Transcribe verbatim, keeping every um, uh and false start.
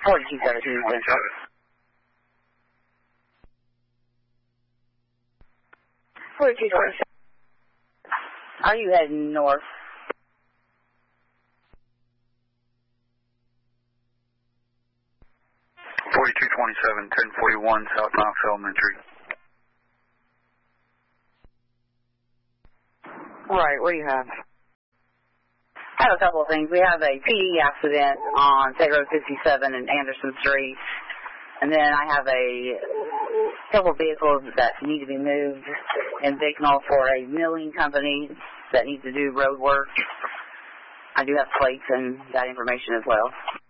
forty-two seventeen Central. forty-two twenty-seven. Are you heading north? forty-two twenty-seven, ten forty-one South Knox Elementary. Right, what do you have? I have a couple of things. We have a P D accident on State Road fifty-seven and Anderson Street. And then I have a couple of vehicles that need to be moved in Bicknell for a milling company that needs to do road work. I do have plates and that information as well.